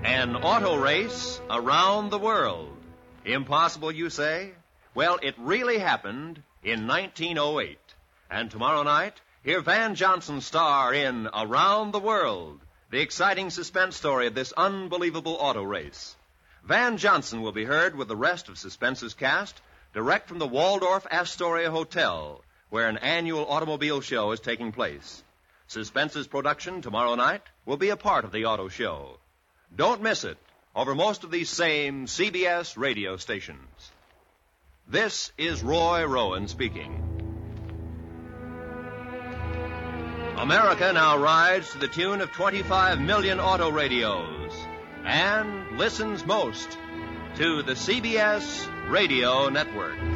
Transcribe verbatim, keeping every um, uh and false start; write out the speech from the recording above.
An auto race around the world. Impossible, you say? Well, it really happened in nineteen oh eight. And tomorrow night, hear Van Johnson star in Around the World, the exciting suspense story of this unbelievable auto race. Van Johnson will be heard with the rest of Suspense's cast direct from the Waldorf Astoria Hotel, where an annual automobile show is taking place. Suspense's production tomorrow night will be a part of the auto show. Don't miss it over most of these same C B S radio stations. This is Roy Rowan speaking. America now rides to the tune of twenty-five million auto radios and listens most to the C B S Radio Network.